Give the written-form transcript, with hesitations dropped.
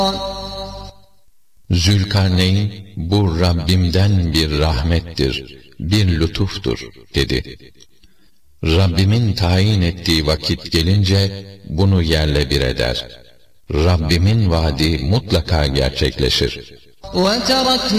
Zülkarneyn, bu Rabbimden bir rahmettir, bir lütuftur dedi. Rabbimin tayin ettiği vakit gelince bunu yerle bir eder. Rabbimin vaadi mutlaka gerçekleşir.